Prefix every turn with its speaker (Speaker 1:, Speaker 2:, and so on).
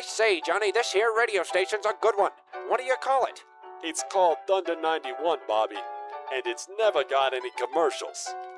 Speaker 1: say, Johnny, this here radio station's a good one. What do you call it?
Speaker 2: It's called Thunder 91, Bobby, and it's never got any commercials.